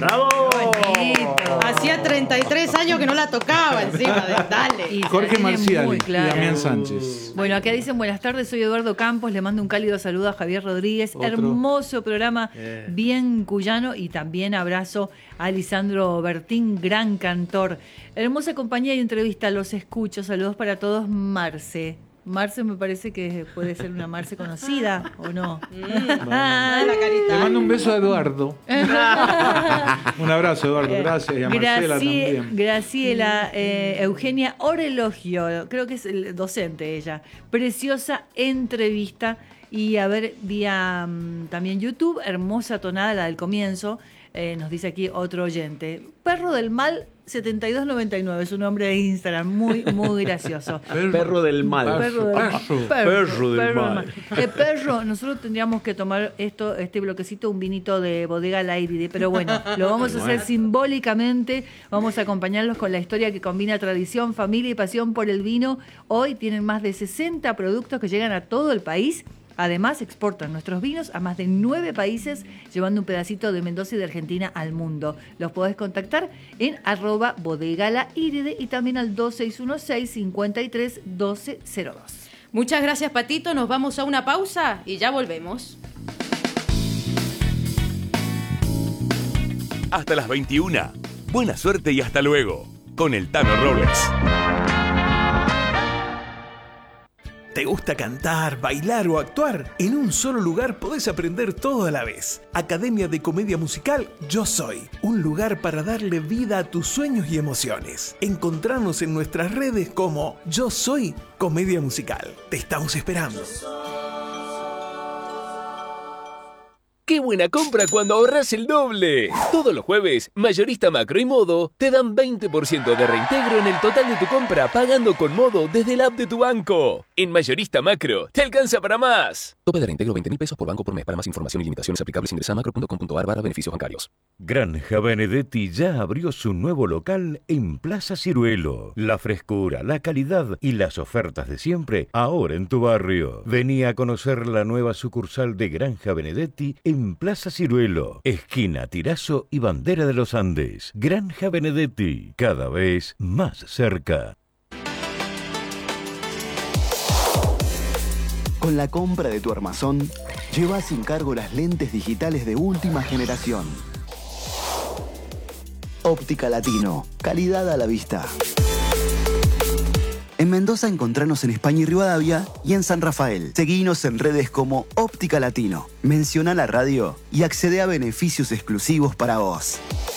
¡Bravo! Bonito. Hacía 33 años que no la tocaba encima. Dale. Y Jorge tiene Marcial muy y claro. Damián Sánchez. Bueno, acá dicen buenas tardes, soy Eduardo Campos, le mando un cálido saludo a Javier Rodríguez. Otro. Hermoso programa, bien cuyano, y también abrazo a Lisandro Bertín, gran cantor. Hermosa compañía y entrevista, los escucho. Saludos para todos, Marce. Marce me parece que puede ser una Marce conocida, ¿o no? La carita. Le mando un beso a Eduardo. Un abrazo, Eduardo. Gracias. Y a Marcela también. Graciela, Eugenia Orelogio, creo que es el docente ella. Preciosa entrevista. Y a ver, vía también YouTube, hermosa tonada, la del comienzo. Nos dice aquí otro oyente. Perro del Mal 7299, su nombre de Instagram, muy, muy gracioso. Perro del mal. Perro del mal. Perro del mal. Perro, nosotros tendríamos que tomar este bloquecito, un vinito de Bodega La Iride, pero bueno, lo vamos a hacer simbólicamente. Vamos a acompañarlos con la historia que combina tradición, familia y pasión por el vino. Hoy tienen más de 60 productos que llegan a todo el país. Además, exportan nuestros vinos a más de 9 países, llevando un pedacito de Mendoza y de Argentina al mundo. Los podés contactar en @bodegalairide y también al 2616-531202. Muchas gracias, Patito. Nos vamos a una pausa y ya volvemos. Hasta las 21. Buena suerte y hasta luego. Con el Tano Robles. ¿Te gusta cantar, bailar o actuar? En un solo lugar podés aprender todo a la vez. Academia de Comedia Musical Yo Soy. Un lugar para darle vida a tus sueños y emociones. Encontranos en nuestras redes como Yo Soy Comedia Musical. Te estamos esperando. ¡Qué buena compra cuando ahorras el doble! Todos los jueves, Mayorista Macro y Modo te dan 20% de reintegro en el total de tu compra pagando con Modo desde la app de tu banco. En Mayorista Macro, te alcanza para más. Tope de reintegro 20.000 pesos por banco por mes. Para más información y limitaciones aplicables ingresa a macro.com.ar/beneficios bancarios. Granja Benedetti ya abrió su nuevo local en Plaza Ciruelo. La frescura, la calidad y las ofertas de siempre ahora en tu barrio. Vení a conocer la nueva sucursal de Granja Benedetti en Plaza Ciruelo, esquina Tirazo y Bandera de los Andes. Granja Benedetti, cada vez más cerca. Con la compra de tu armazón, lleva sin cargo las lentes digitales de última generación. Óptica Latino, calidad a la vista. En Mendoza encontranos en España y Rivadavia y en San Rafael. Seguinos en redes como Óptica Latino. Menciona la radio y accede a beneficios exclusivos para vos.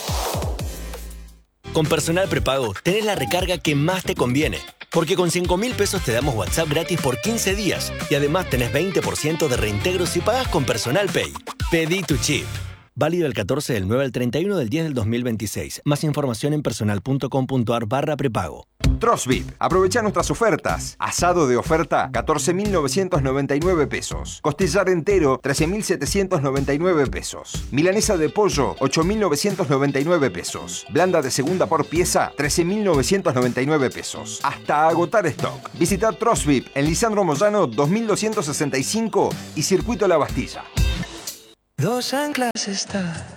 Con Personal Prepago tenés la recarga que más te conviene. Porque con 5.000 pesos te damos WhatsApp gratis por 15 días. Y además tenés 20% de reintegro si pagas con Personal Pay. Pedí tu chip. Válido del 14 del 9 al 31 del 10 del 2026. Más información en personal.com.ar/prepago. Trosvip. Aprovecha nuestras ofertas. Asado de oferta, 14.999 pesos. Costillar entero, 13.799 pesos. Milanesa de pollo, 8.999 pesos. Blanda de segunda por pieza, 13.999 pesos. Hasta agotar stock. Visita Trosvip en Lisandro Moyano 2265 y Circuito La Bastilla. Dos anclas está